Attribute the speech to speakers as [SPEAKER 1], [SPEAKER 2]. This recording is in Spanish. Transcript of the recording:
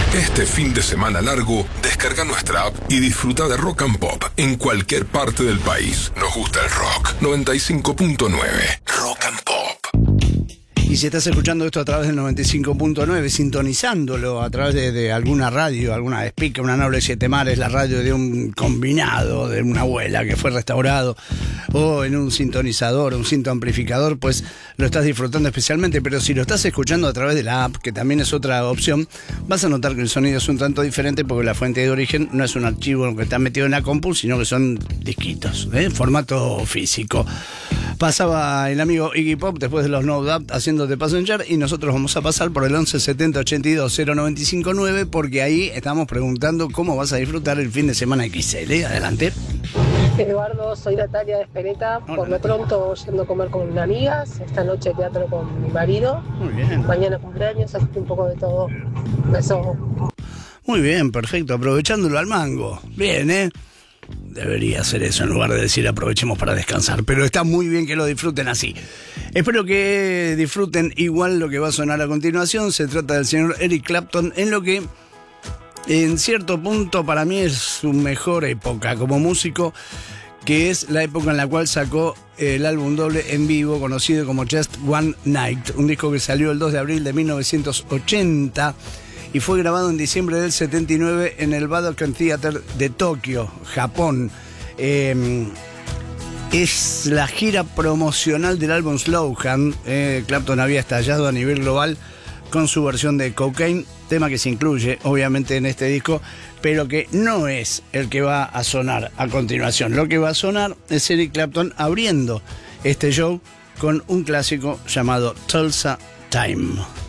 [SPEAKER 1] Este fin de semana largo, descarga nuestra app y disfruta de Rock and Pop en cualquier parte del país. Nos gusta el rock. 95.9 Rock and Pop.
[SPEAKER 2] Y si estás escuchando esto a través del 95.9, sintonizándolo a través de alguna radio, alguna speaker, una Noble 7 Mares, la radio de un combinado, de una abuela que fue restaurado, o en un sintonizador, un cinto amplificador, pues lo estás disfrutando especialmente. Pero si lo estás escuchando a través de la app, que también es otra opción, vas a notar que el sonido es un tanto diferente porque la fuente de origen no es un archivo que está metido en la compu, sino que son disquitos, formato físico. Pasaba el amigo Iggy Pop después de los No Doubt haciéndote Passenger, y nosotros vamos a pasar por el 11 70 82 0959 porque ahí estamos preguntando cómo vas a disfrutar el fin de semana XL. Adelante.
[SPEAKER 3] Eduardo, soy Natalia de Espereta.
[SPEAKER 2] Hola,
[SPEAKER 3] Por lo pronto yendo a comer con amigas, esta noche teatro con mi marido.
[SPEAKER 2] Muy bien.
[SPEAKER 3] Mañana cumpleaños, así que un poco de todo. Beso.
[SPEAKER 2] Muy bien, perfecto, aprovechándolo al mango. Bien, debería hacer eso en lugar de decir aprovechemos para descansar, pero está muy bien que lo disfruten así. Espero que disfruten igual lo que va a sonar a continuación. Se trata del señor Eric Clapton en lo que en cierto punto para mí es su mejor época como músico, que es la época en la cual sacó el álbum doble en vivo conocido como Just One Night, un disco que salió el 2 de abril de 1980 y fue grabado en diciembre del 79 en el Budokan Theater de Tokio, Japón. Es la gira promocional del álbum Slowhand. Clapton había estallado a nivel global con su versión de Cocaine, tema que se incluye obviamente en este disco, pero que no es el que va a sonar a continuación. Lo que va a sonar es Eric Clapton abriendo este show con un clásico llamado Tulsa Time.